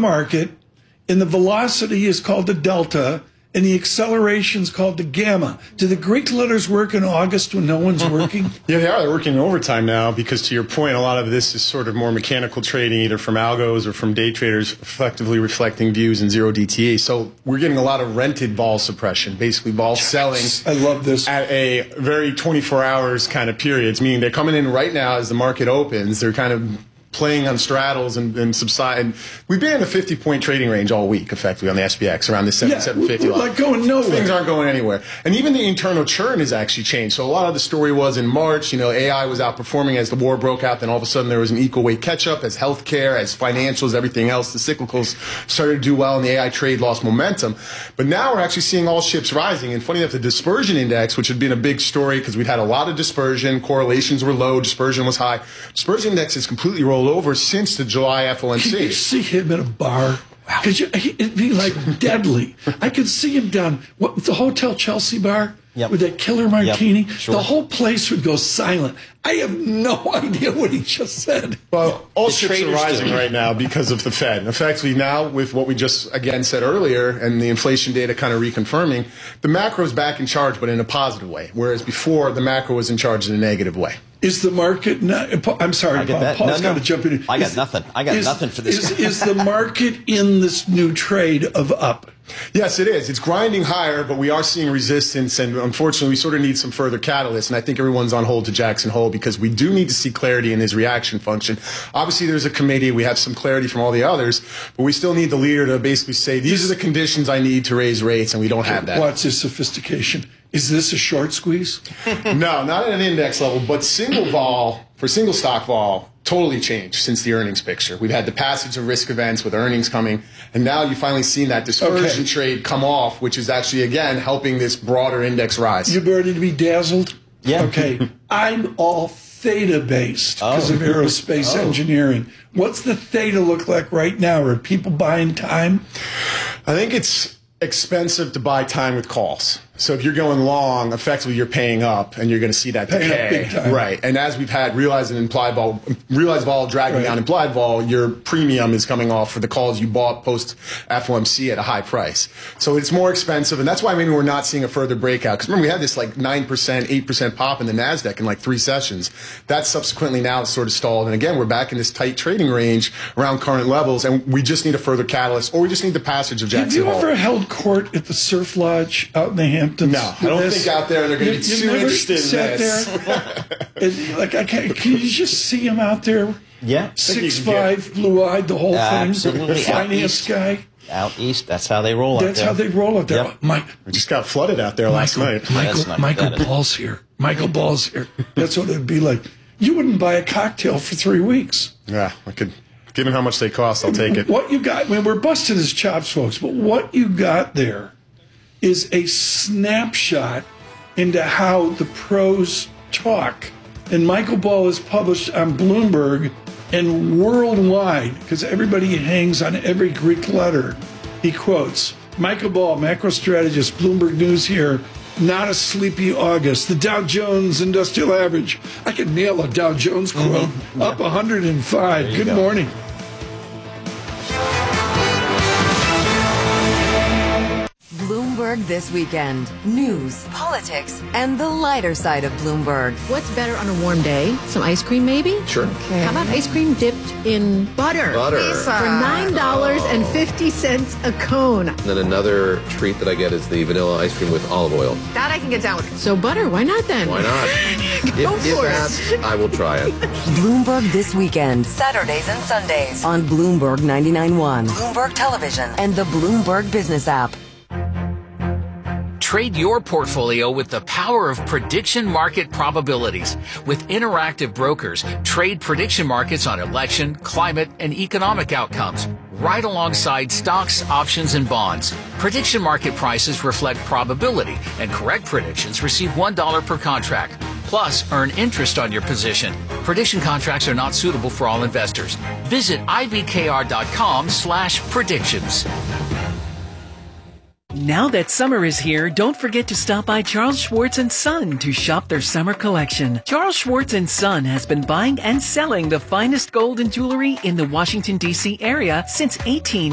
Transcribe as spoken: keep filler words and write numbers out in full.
market, and the velocity is called the delta, and the acceleration is called the gamma. Do the Greek letters work in August when no one's working? Yeah, they are. They're working in overtime now because, to your point, a lot of this is sort of more mechanical trading, either from algos or from day traders, effectively reflecting views in zero D T E. So we're getting a lot of rented vol suppression, basically vol selling. I love this. At a very twenty-four hours kind of periods, meaning they're coming in right now as the market opens. They're kind of playing on straddles and, and subside. And we've been in a fifty-point trading range all week, effectively, on the S P X, around the seventy-seven fifty yeah, we're like going nowhere. Things aren't going anywhere. And even the internal churn has actually changed. So a lot of the story was in March, you know, A I was outperforming as the war broke out. Then all of a sudden there was an equal weight catch-up as healthcare, as financials, everything else. The cyclicals started to do well, and the A I trade lost momentum. But now we're actually seeing all ships rising. And funny enough, the dispersion index, which had been a big story because we'd had a lot of dispersion, correlations were low, dispersion was high. Dispersion index has completely rolled over since the July F O M C. Can you see him at a bar? Because it'd be like deadly. I could see him down what, the Hotel Chelsea bar yep. with that killer martini. Yep. Sure. The whole place would go silent. I have no idea what he just said. Well, all The ships are rising do. right now because of the Fed. Effectively now, with what we just, again, said earlier, and the inflation data kind of reconfirming, the macro is back in charge, but in a positive way, whereas before, the macro was in charge in a negative way. Is the market not, I'm sorry, I get Bob, that. Paul's No, no. got to jump in. I got Is- nothing. I got is- nothing for this. Is, is the market in this new trade of up? Yes, it is. It's grinding higher, but we are seeing resistance, and unfortunately, we sort of need some further catalysts. And I think everyone's on hold to Jackson Hole because we do need to see clarity in his reaction function. Obviously, there's a committee. We have some clarity from all the others, but we still need the leader to basically say, these are the conditions I need to raise rates, and we don't have that. What's his sophistication? Is this a short squeeze? No, not at an index level, but single vol, for single stock vol, totally changed since the earnings picture. We've had the passage of risk events with earnings coming, and now you've finally seen that dispersion Okay. trade come off, which is actually, again, helping this broader index rise. You ready to be dazzled? Yeah. Okay. I'm all theta based because Oh. of aerospace Oh. engineering. What's the theta look like right now? Are people buying time? I think it's expensive to buy time with calls. So if you're going long, effectively you're paying up, and you're going to see that Paying up decay, big time. right? And as we've had realized and implied vol, realized vol dragging Right. down implied vol, your premium is coming off for the calls you bought post F O M C at a high price. So it's more expensive, and that's why maybe we're not seeing a further breakout. Because remember, we had this like nine percent, eight percent pop in the Nasdaq in like three sessions. That's subsequently now sort of stalled, and again we're back in this tight trading range around current levels, and we just need a further catalyst, or we just need the passage of Have Jackson you Hole. ever held court at the Surf Lodge out in the Hamptons? No, I don't This- think out there they're going to You- be you've too never interested in sat this. there? And, like, I can't, can you just see him out there? Yeah. Six you can five, blue eyed, the whole Absolutely. thing. Out Finance east. guy. Out east, that's how they roll out That's there. how they roll out there. Yep. Mike, We just got flooded out there last Michael, night. Michael, That's not- Michael that is- Ball's here. Michael Ball's here. That's what it'd be like. You wouldn't buy a cocktail for three weeks. Yeah, I could. Given how much they cost, I'll take it. What you got, I mean, we're busting his chops, folks, but what you got there is a snapshot into how the pros talk. And Michael Ball is published on Bloomberg and worldwide, because everybody hangs on every Greek letter. He quotes Michael Ball, macro strategist, Bloomberg News here. Not a sleepy August. The Dow Jones Industrial Average. I could nail a Dow Jones quote. Mm-hmm. Up one hundred five. you Good go. morning. Bloomberg This Weekend. News, politics, and the lighter side of Bloomberg. What's better on a warm day? Some ice cream, maybe? Sure. Okay. How about ice cream dipped in butter? Butter. For nine dollars and fifty cents a cone. And then another treat that I get is the vanilla ice cream with olive oil. That I can get down with. So butter, why not then? Why not? Go if if for it. asked, I will try it. Bloomberg This Weekend. Saturdays and Sundays on Bloomberg ninety-nine point one, Bloomberg Television, and the Bloomberg Business app. Trade your portfolio with the power of prediction market probabilities. With Interactive Brokers, trade prediction markets on election, climate, and economic outcomes, right alongside stocks, options, and bonds. Prediction market prices reflect probability, and correct predictions receive one dollar per contract. Plus, earn interest on your position. Prediction contracts are not suitable for all investors. Visit ibkr.com slash predictions. Now that summer is here, don't forget to stop by Charles Schwartz and Son to shop their summer collection. Charles Schwartz and Son has been buying and selling the finest gold and jewelry in the Washington, D C area since eighteen